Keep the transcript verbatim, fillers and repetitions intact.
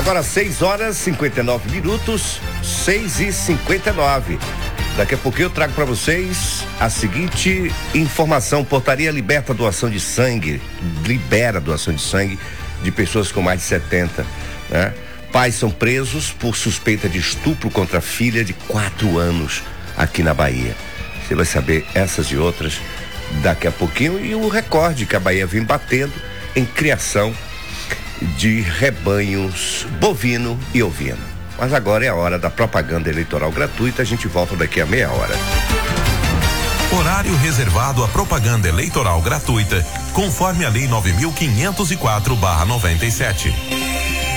Agora seis horas e cinquenta e nove minutos, seis e cinquenta e nove. Daqui a pouquinho eu trago para vocês a seguinte informação: Portaria liberta a doação de sangue, libera a doação de sangue de pessoas com mais de setenta, né? Pais são presos por suspeita de estupro contra a filha de quatro anos aqui na Bahia. Você vai saber essas e outras daqui a pouquinho, e o recorde que a Bahia vem batendo em criação de rebanhos bovino e ovino. Mas agora é a hora da propaganda eleitoral gratuita. A gente volta daqui a meia hora. Horário reservado à propaganda eleitoral gratuita, conforme a Lei nove mil quinhentos e quatro barra noventa e sete.